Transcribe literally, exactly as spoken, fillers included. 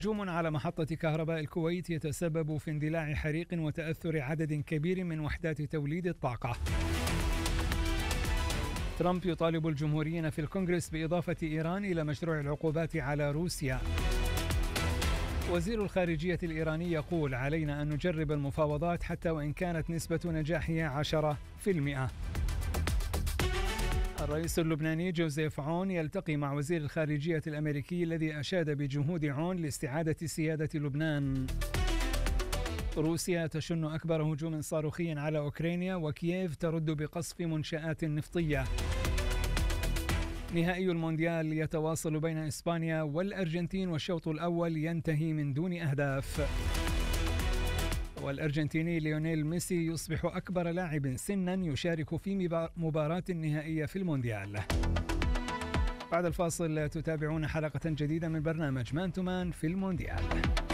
هجوم على محطة كهرباء الكويت يتسبب في اندلاع حريق وتأثر عدد كبير من وحدات توليد الطاقة. ترامب يطالب الجمهوريين في الكونغرس بإضافة إيران إلى مشروع العقوبات على روسيا. وزير الخارجية الإيراني يقول: علينا أن نجرب المفاوضات حتى وإن كانت نسبة نجاحها عشرة بالمئة. الرئيس اللبناني جوزيف عون يلتقي مع وزير الخارجية الأمريكي الذي أشاد بجهود عون لاستعادة سيادة لبنان. روسيا تشن أكبر هجوم صاروخي على أوكرانيا، وكييف ترد بقصف منشآت نفطية. نهائي المونديال يتواصل بين إسبانيا والأرجنتين، والشوط الأول ينتهي من دون أهداف. والأرجنتيني ليونيل ميسي يصبح أكبر لاعب سنا يشارك في مباراة نهائية في المونديال. بعد الفاصل تتابعون حلقة جديدة من برنامج مان تو مان في المونديال.